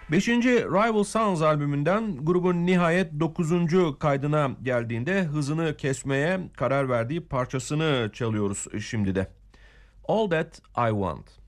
Beşinci Rival Sons albümünden grubun nihayet 9. kaydına geldiğinde hızını kesmeye karar verdiği parçasını çalıyoruz şimdi de. All That I Want.